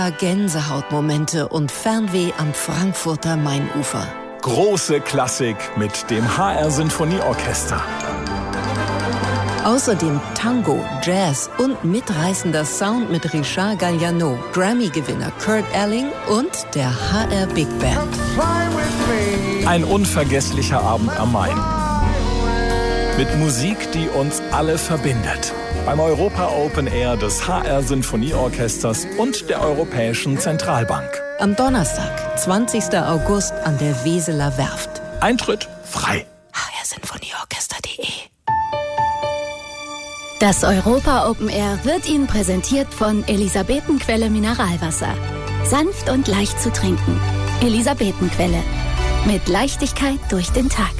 Gänsehautmomente und Fernweh am Frankfurter Mainufer. Große Klassik mit dem HR Sinfonieorchester. Außerdem Tango, Jazz und mitreißender Sound mit Richard Galliano, Grammy-Gewinner Kurt Elling und der HR Big Band. Ein unvergesslicher Abend am Main. Mit Musik, die uns alle verbindet. Beim Europa Open Air des HR Sinfonieorchesters und der Europäischen Zentralbank. Am Donnerstag, 20. August an der Weseler Werft. Eintritt frei. hrsinfonieorchester.de. Das Europa Open Air wird Ihnen präsentiert von Elisabetenquelle Mineralwasser. Sanft und leicht zu trinken. Elisabetenquelle. Mit Leichtigkeit durch den Tag.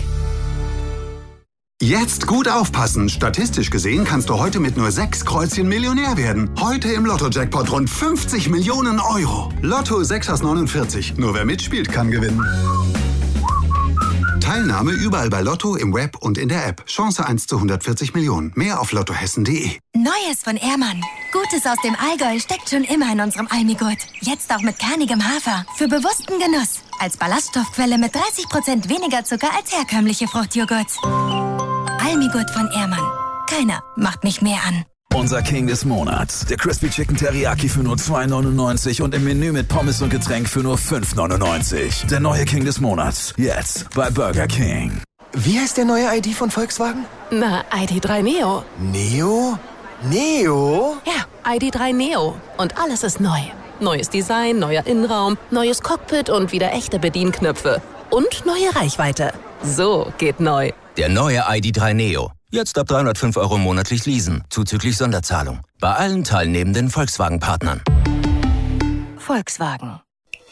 Jetzt gut aufpassen. Statistisch gesehen kannst du heute mit nur 6 Kreuzchen Millionär werden. Heute im Lotto-Jackpot rund 50 Millionen Euro. Lotto 6 aus 49. Nur wer mitspielt, kann gewinnen. Teilnahme überall bei Lotto, im Web und in der App. Chance 1 zu 140 Millionen. Mehr auf lottohessen.de. Neues von Ehrmann. Gutes aus dem Allgäu steckt schon immer in unserem Almigurt. Jetzt auch mit kernigem Hafer. Für bewussten Genuss. Als Ballaststoffquelle mit 30% weniger Zucker als herkömmliche Fruchtjoghurts. Almigurt von Ehrmann. Keiner macht mich mehr an. Unser King des Monats. Der Crispy Chicken Teriyaki für nur $2,99 und im Menü mit Pommes und Getränk für nur $5,99. Der neue King des Monats. Jetzt bei Burger King. Wie heißt der neue ID von Volkswagen? Na, ID.3 Neo. Neo? Neo? Ja, ID.3 Neo. Und alles ist neu. Neues Design, neuer Innenraum, neues Cockpit und wieder echte Bedienknöpfe. Und neue Reichweite. So geht neu. Der neue ID.3 Neo. Jetzt ab 305 € monatlich leasen, zuzüglich Sonderzahlung. Bei allen teilnehmenden Volkswagen-Partnern. Volkswagen.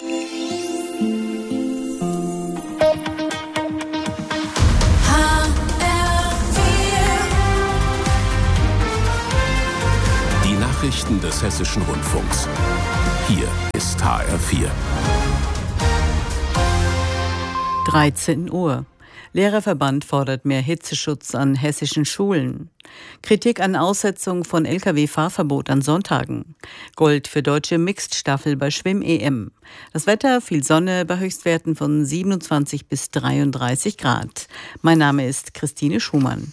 Die Nachrichten des Hessischen Rundfunks. Hier ist HR4. 13 Uhr. Lehrerverband fordert mehr Hitzeschutz an hessischen Schulen. Kritik an Aussetzung von Lkw-Fahrverbot an Sonntagen. Gold für deutsche Mixed-Staffel bei Schwimm-EM. Das Wetter, viel Sonne bei Höchstwerten von 27 bis 33 Grad. Mein Name ist Christine Schumann.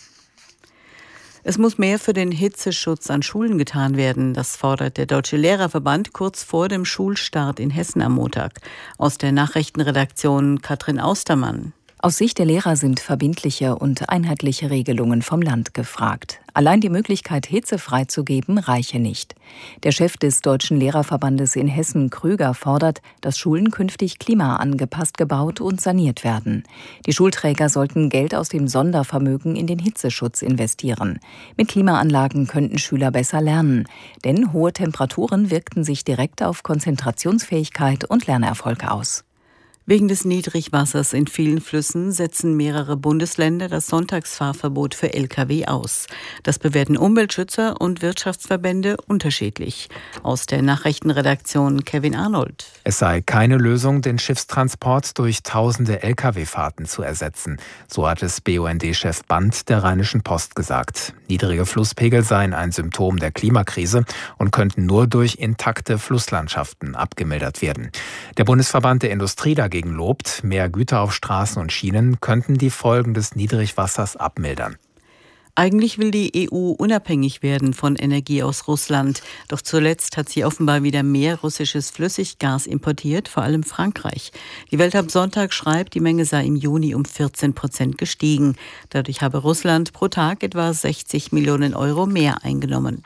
Es muss mehr für den Hitzeschutz an Schulen getan werden. Das fordert der Deutsche Lehrerverband kurz vor dem Schulstart in Hessen am Montag. Aus der Nachrichtenredaktion Katrin Austermann. Aus Sicht der Lehrer sind verbindliche und einheitliche Regelungen vom Land gefragt. Allein die Möglichkeit, Hitze freizugeben, reiche nicht. Der Chef des Deutschen Lehrerverbandes in Hessen, Krüger, fordert, dass Schulen künftig klimaangepasst gebaut und saniert werden. Die Schulträger sollten Geld aus dem Sondervermögen in den Hitzeschutz investieren. Mit Klimaanlagen könnten Schüler besser lernen, denn hohe Temperaturen wirkten sich direkt auf Konzentrationsfähigkeit und Lernerfolg aus. Wegen des Niedrigwassers in vielen Flüssen setzen mehrere Bundesländer das Sonntagsfahrverbot für Lkw aus. Das bewerten Umweltschützer und Wirtschaftsverbände unterschiedlich. Aus der Nachrichtenredaktion Kevin Arnold. Es sei keine Lösung, den Schiffstransport durch tausende Lkw-Fahrten zu ersetzen. So hat es BUND-Chef Band der Rheinischen Post gesagt. Niedrige Flusspegel seien ein Symptom der Klimakrise und könnten nur durch intakte Flusslandschaften abgemildert werden. Der Bundesverband der Industrie dagegen lobt, mehr Güter auf Straßen und Schienen könnten die Folgen des Niedrigwassers abmildern. Eigentlich will die EU unabhängig werden von Energie aus Russland. Doch zuletzt hat sie offenbar wieder mehr russisches Flüssiggas importiert, vor allem Frankreich. Die Welt am Sonntag schreibt, die Menge sei im Juni um 14% gestiegen. Dadurch habe Russland pro Tag etwa 60 Millionen € mehr eingenommen.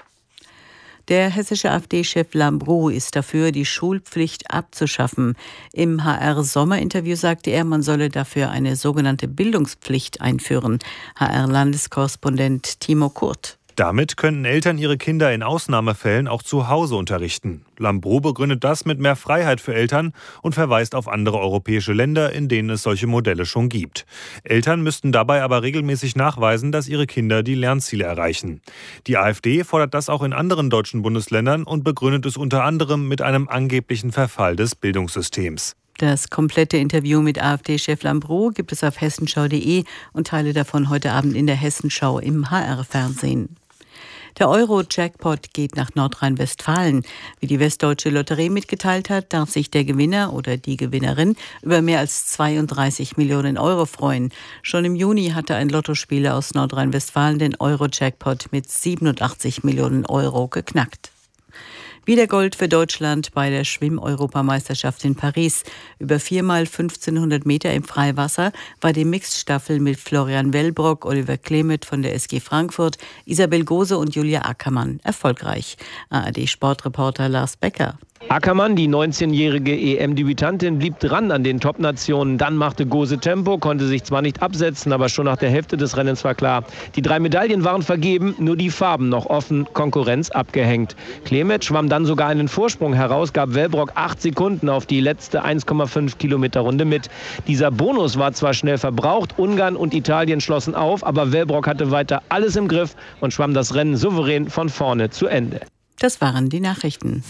Der hessische AfD-Chef Lambrou ist dafür, die Schulpflicht abzuschaffen. Im HR-Sommerinterview sagte er, man solle dafür eine sogenannte Bildungspflicht einführen. HR-Landeskorrespondent Timo Kurt. Damit könnten Eltern ihre Kinder in Ausnahmefällen auch zu Hause unterrichten. Lambrou begründet das mit mehr Freiheit für Eltern und verweist auf andere europäische Länder, in denen es solche Modelle schon gibt. Eltern müssten dabei aber regelmäßig nachweisen, dass ihre Kinder die Lernziele erreichen. Die AfD fordert das auch in anderen deutschen Bundesländern und begründet es unter anderem mit einem angeblichen Verfall des Bildungssystems. Das komplette Interview mit AfD-Chef Lambrou gibt es auf hessenschau.de und Teile davon heute Abend in der Hessenschau im HR-Fernsehen. Der Euro-Jackpot geht nach Nordrhein-Westfalen. Wie die Westdeutsche Lotterie mitgeteilt hat, darf sich der Gewinner oder die Gewinnerin über mehr als 32 Millionen Euro freuen. Schon im Juni hatte ein Lottospieler aus Nordrhein-Westfalen den Euro-Jackpot mit 87 Millionen Euro geknackt. Wieder Gold für Deutschland bei der Schwimm-Europameisterschaft in Paris. Über 4x 1500 Meter im Freiwasser war die Mixed-Staffel mit Florian Wellbrock, Oliver Klemet von der SG Frankfurt, Isabel Gose und Julia Ackermann erfolgreich. ARD-Sportreporter Lars Becker. Ackermann, die 19-jährige EM-Debütantin, blieb dran an den Top-Nationen. Dann machte Gose Tempo, konnte sich zwar nicht absetzen, aber schon nach der Hälfte des Rennens war klar, die 3 Medaillen waren vergeben, nur die Farben noch offen, Konkurrenz abgehängt. Klemet schwamm dann sogar einen Vorsprung heraus, gab Wellbrock 8 Sekunden auf die letzte 1,5 Kilometer Runde mit. Dieser Bonus war zwar schnell verbraucht, Ungarn und Italien schlossen auf, aber Wellbrock hatte weiter alles im Griff und schwamm das Rennen souverän von vorne zu Ende. Das waren die Nachrichten.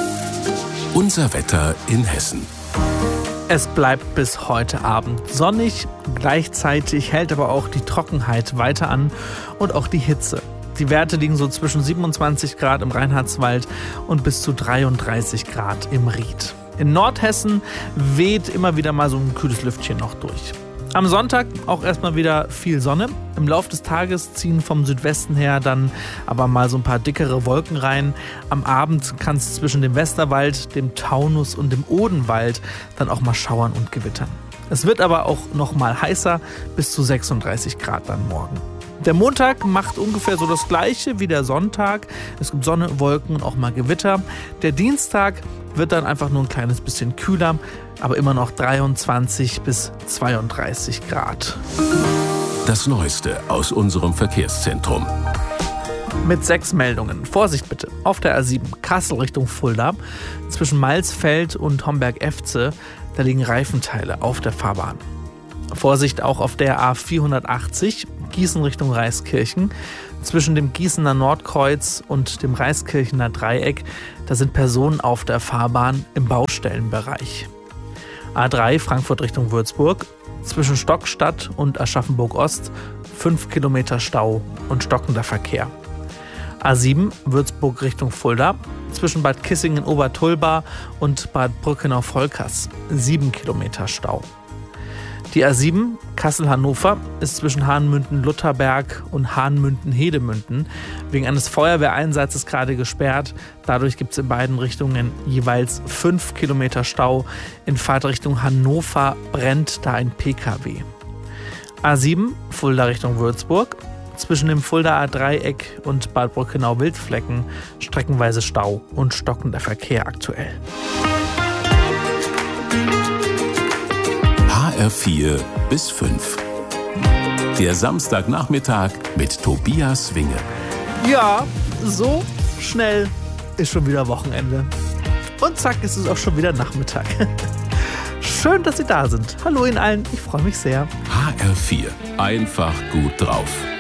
Unser Wetter in Hessen. Es bleibt bis heute Abend sonnig, gleichzeitig hält aber auch die Trockenheit weiter an und auch die Hitze. Die Werte liegen so zwischen 27 Grad im Reinhardswald und bis zu 33 Grad im Ried. In Nordhessen weht immer wieder mal so ein kühles Lüftchen noch durch. Am Sonntag auch erstmal wieder viel Sonne. Im Laufe des Tages ziehen vom Südwesten her dann aber mal so ein paar dickere Wolken rein. Am Abend kann es zwischen dem Westerwald, dem Taunus und dem Odenwald dann auch mal schauern und gewittern. Es wird aber auch noch mal heißer, bis zu 36 Grad dann morgen. Der Montag macht ungefähr so das Gleiche wie der Sonntag. Es gibt Sonne, Wolken und auch mal Gewitter. Der Dienstag wird dann einfach nur ein kleines bisschen kühler, aber immer noch 23 bis 32 Grad. Das Neueste aus unserem Verkehrszentrum. Mit 6 Meldungen. Vorsicht bitte. Auf der A7 Kassel Richtung Fulda, zwischen Malsfeld und Homberg-Efze, da liegen Reifenteile auf der Fahrbahn. Vorsicht auch auf der A480 Gießen Richtung Reiskirchen. Zwischen dem Gießener Nordkreuz und dem Reiskirchener Dreieck, da sind Personen auf der Fahrbahn im Baustellenbereich. A3 Frankfurt Richtung Würzburg. Zwischen Stockstadt und Aschaffenburg-Ost 5 Kilometer Stau und stockender Verkehr. A7 Würzburg Richtung Fulda. Zwischen Bad Kissingen-Obertulba und Bad Brückenau-Volkers 7 Kilometer Stau. Die A7 Kassel-Hannover ist zwischen Hahnemünden-Lutherberg und Hahnemünden-Hedemünden wegen eines Feuerwehreinsatzes gerade gesperrt. Dadurch gibt es in beiden Richtungen jeweils 5 Kilometer Stau. In Fahrtrichtung Hannover brennt da ein PKW. A7 Fulda Richtung Würzburg. Zwischen dem Fuldaer Dreieck und Bad Brückenau-Wildflecken streckenweise Stau und stockender Verkehr aktuell. HR4 bis 5. Der Samstagnachmittag mit Tobias Winge. Ja, so schnell ist schon wieder Wochenende. Und zack, ist es auch schon wieder Nachmittag. Schön, dass Sie da sind. Hallo Ihnen allen, ich freue mich sehr. HR4, einfach gut drauf.